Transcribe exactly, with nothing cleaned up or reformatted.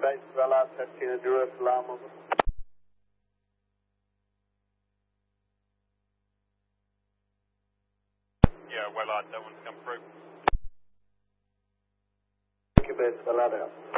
base for L R thirteen at Jerusalem. Yeah, well, uh, that one's come through. Base for L R.